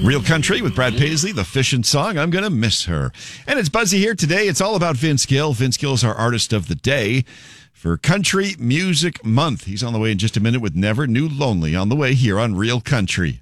Real Country with Brad Paisley, the Fishin' song, I'm Gonna Miss Her. And it's Buzzy here today. It's all about Vince Gill. Vince Gill is our artist of the day for Country Music Month. He's on the way in just a minute with Never Knew Lonely on the way here on Real Country.